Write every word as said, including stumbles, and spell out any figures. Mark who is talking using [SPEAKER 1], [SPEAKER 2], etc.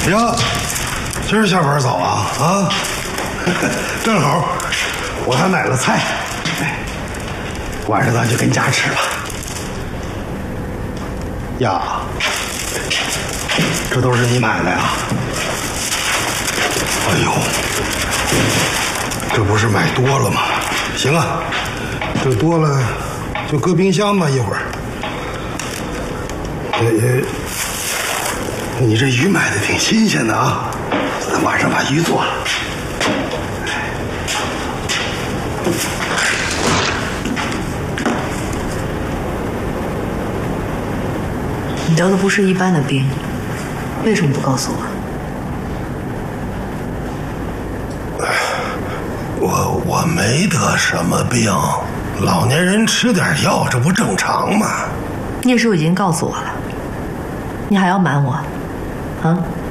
[SPEAKER 1] 呀，今儿下班早啊啊！正好，我还买了菜，哎，晚上咱就跟家吃了。呀，这都是你买的呀？哎呦，这不是买多了吗？行啊，这多了就搁冰箱吧，一会儿。呃。你这鱼买的挺新鲜的啊，咱晚上把鱼做了。
[SPEAKER 2] 你得的不是一般的病，为什么不告诉我？
[SPEAKER 1] 我我没得什么病，老年人吃点药，这不正常吗？
[SPEAKER 2] 聂叔已经告诉我了，你还要瞒我？啊？